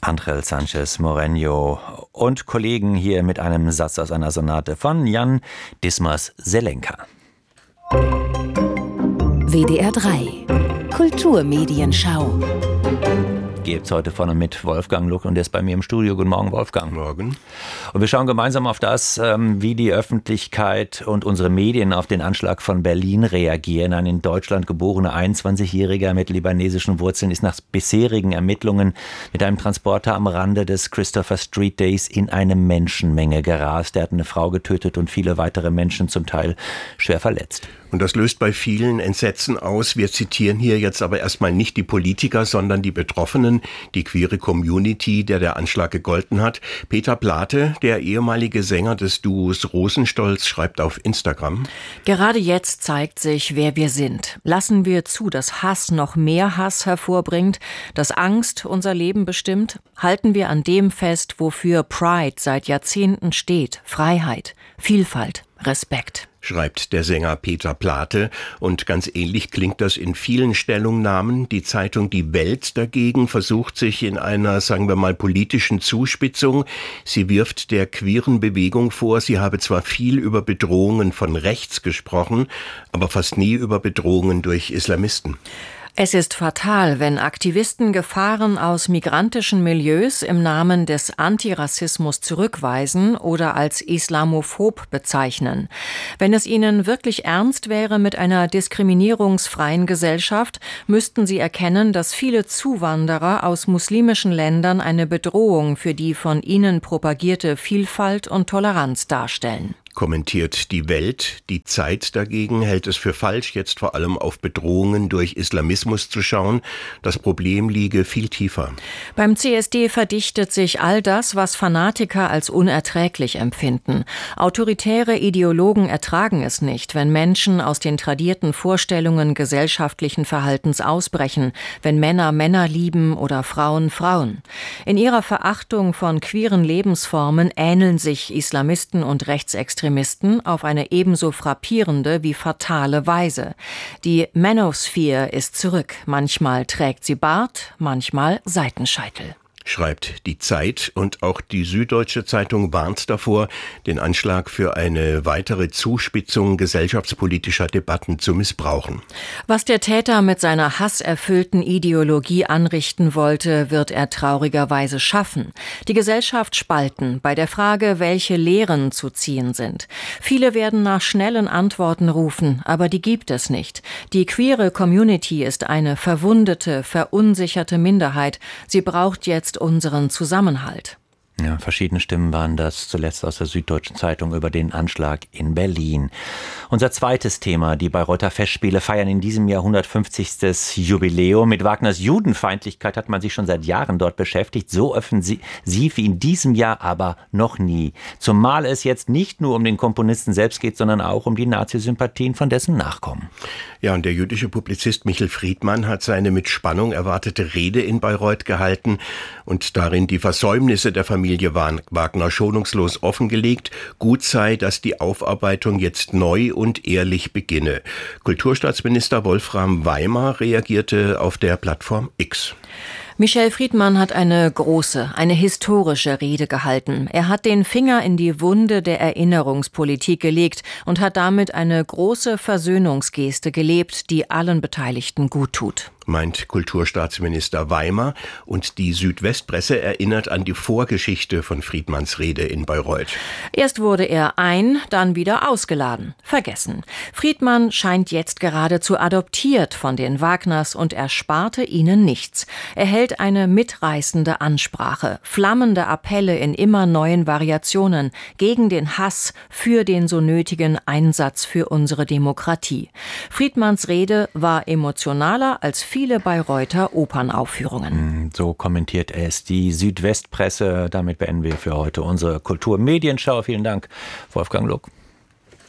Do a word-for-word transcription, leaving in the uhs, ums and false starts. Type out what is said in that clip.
Ángel Sánchez Moreno und Kollegen hier mit einem Satz aus einer Sonate von Jan Dismas-Zelenka. W D R drei Kulturmedienschau. Geht's heute vorne mit Wolfgang Luck und der ist bei mir im Studio. Guten Morgen, Wolfgang. Guten Morgen. Und wir schauen gemeinsam auf das, wie die Öffentlichkeit und unsere Medien auf den Anschlag von Berlin reagieren. Ein in Deutschland geborener einundzwanzigjähriger mit libanesischen Wurzeln ist nach bisherigen Ermittlungen mit einem Transporter am Rande des Christopher Street Days in eine Menschenmenge gerast. Er hat eine Frau getötet und viele weitere Menschen zum Teil schwer verletzt. Und das löst bei vielen Entsetzen aus. Wir zitieren hier jetzt aber erstmal nicht die Politiker, sondern die Betroffenen, die queere Community, der der Anschlag gegolten hat. Peter Plate, der ehemalige Sänger des Duos Rosenstolz, schreibt auf Instagram: Gerade jetzt zeigt sich, wer wir sind. Lassen wir zu, dass Hass noch mehr Hass hervorbringt, dass Angst unser Leben bestimmt? Halten wir an dem fest, wofür Pride seit Jahrzehnten steht: Freiheit, Vielfalt, Respekt. Schreibt der Sänger Peter Plate. Und ganz ähnlich klingt das in vielen Stellungnahmen. Die Zeitung Die Welt dagegen versucht sich in einer, sagen wir mal, politischen Zuspitzung. Sie wirft der queeren Bewegung vor, sie habe zwar viel über Bedrohungen von rechts gesprochen, aber fast nie über Bedrohungen durch Islamisten. Es ist fatal, wenn Aktivisten Gefahren aus migrantischen Milieus im Namen des Antirassismus zurückweisen oder als islamophob bezeichnen. Wenn es ihnen wirklich ernst wäre mit einer diskriminierungsfreien Gesellschaft, müssten sie erkennen, dass viele Zuwanderer aus muslimischen Ländern eine Bedrohung für die von ihnen propagierte Vielfalt und Toleranz darstellen. Kommentiert Die Welt. Die Zeit dagegen hält es für falsch, jetzt vor allem auf Bedrohungen durch Islamismus zu schauen. Das Problem liege viel tiefer. Beim C S D verdichtet sich all das, was Fanatiker als unerträglich empfinden. Autoritäre Ideologen ertragen es nicht, wenn Menschen aus den tradierten Vorstellungen gesellschaftlichen Verhaltens ausbrechen, wenn Männer Männer lieben oder Frauen Frauen. In ihrer Verachtung von queeren Lebensformen ähneln sich Islamisten und Rechtsextremisten auf eine ebenso frappierende wie fatale Weise. Die Manosphere ist zurück. Manchmal trägt sie Bart, manchmal Seitenscheitel. Schreibt Die Zeit, und auch die Süddeutsche Zeitung warnt davor, den Anschlag für eine weitere Zuspitzung gesellschaftspolitischer Debatten zu missbrauchen. Was der Täter mit seiner hasserfüllten Ideologie anrichten wollte, wird er traurigerweise schaffen. Die Gesellschaft spalten bei der Frage, welche Lehren zu ziehen sind. Viele werden nach schnellen Antworten rufen, aber die gibt es nicht. Die queere Community ist eine verwundete, verunsicherte Minderheit. Sie braucht jetzt unseren Zusammenhalt. Ja, verschiedene Stimmen waren das, zuletzt aus der Süddeutschen Zeitung über den Anschlag in Berlin. Unser zweites Thema, die Bayreuther Festspiele feiern in diesem Jahr hundertfünfzigstes Jubiläum. Mit Wagners Judenfeindlichkeit hat man sich schon seit Jahren dort beschäftigt, so offensiv wie in diesem Jahr aber noch nie. Zumal es jetzt nicht nur um den Komponisten selbst geht, sondern auch um die Nazi-Sympathien von dessen Nachkommen. Ja, und der jüdische Publizist Michel Friedmann hat seine mit Spannung erwartete Rede in Bayreuth gehalten und darin die Versäumnisse der Familie Wagner schonungslos offengelegt. Gut sei, dass die Aufarbeitung jetzt neu und ehrlich beginne. Kulturstaatsminister Wolfram Weimar reagierte auf der Plattform X. Michel Friedmann hat eine große, eine historische Rede gehalten. Er hat den Finger in die Wunde der Erinnerungspolitik gelegt und hat damit eine große Versöhnungsgeste gelebt, die allen Beteiligten gut tut. Meint Kulturstaatsminister Weimar, und die Südwestpresse erinnert an die Vorgeschichte von Friedmanns Rede in Bayreuth. Erst wurde er ein, dann wieder ausgeladen. Vergessen. Friedmann scheint jetzt geradezu adoptiert von den Wagners und ersparte ihnen nichts. Er hält eine mitreißende Ansprache, flammende Appelle in immer neuen Variationen gegen den Hass, für den so nötigen Einsatz für unsere Demokratie. Friedmanns Rede war emotionaler als viele Bayreuther Opernaufführungen. So kommentiert es die Südwestpresse. Damit beenden wir für heute unsere Kulturmedienschau. Vielen Dank, Wolfgang Luck.